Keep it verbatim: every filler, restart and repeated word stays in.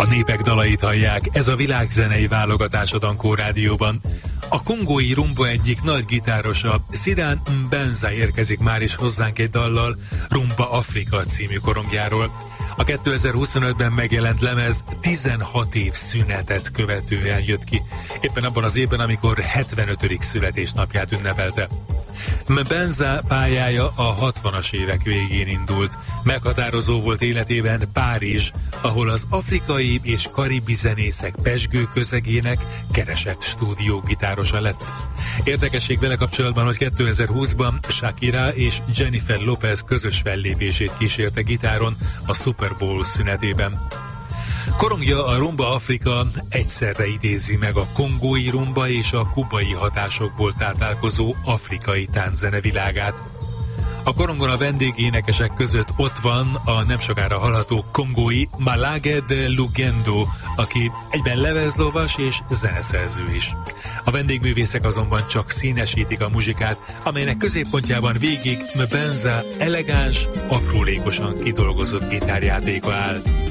A népek dalait hallják, ez a világzenei válogatás a Dankó Rádióban. A kongói rumba egyik nagy gitárosa, Sirán Mbenza érkezik már is hozzánk egy dallal, Rumba Afrika című korongjáról. A kétezer-huszonötben megjelent lemez tizenhat év szünetet követően jött ki, éppen abban az évben, amikor hetvenötödik születésnapját ünnepelte. Mbenza pályája a hatvanas évek végén indult. Meghatározó volt életében Párizs, ahol az afrikai és karibi zenészek pezsgő közegének keresett stúdiógitárosa lett. Érdekesség vele kapcsolatban, hogy kétezer-húszban Shakira és Jennifer Lopez közös fellépését kísérte gitáron a Super Bowl szünetében. Korongja, a Rumba Afrika egyszerre idézi meg a kongói rumba és a kubai hatásokból táplálkozó afrikai tánczene világát. A korongon a vendégénekesek között ott van a nem sokára hallható kongói Malage de Lugendo, aki egyben lemezlovas és zeneszerző is. A vendégművészek azonban csak színesítik a muzsikát, amelynek középpontjában végig Mbenza elegáns, aprólékosan kidolgozott gitárjátéka áll.